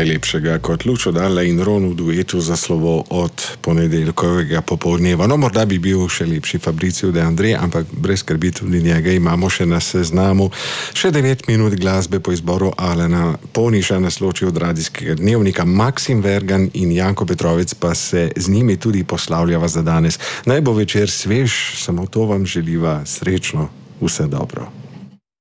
najlepšega kot Lučo Dalle in Ron v duetu za slovo od ponedeljkovega popoldneva. No, morda bi bil še lepši Fabrizio De André, ampak brez skrbi, tudi njega imamo še na seznamu. Še 9 minut glasbe po izboru Alena Poniša nas loči od radijskega dnevnika. Maksim Vergan in Janko Petrovec pa se z njimi tudi poslavljava za danes. Naj bo večer svež, samo to vam želiva, srečno, vse dobro.